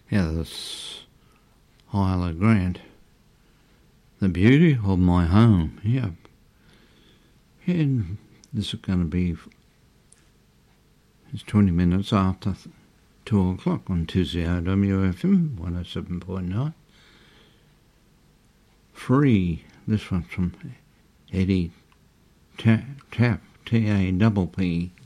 Yeah, this Isla Grant. The beauty of my home. Yeah. And this is going to be... It's 20 minutes after 2 o'clock on 2CRWFM 107.9. Free. This one's from Eddie Tapp, Tapp.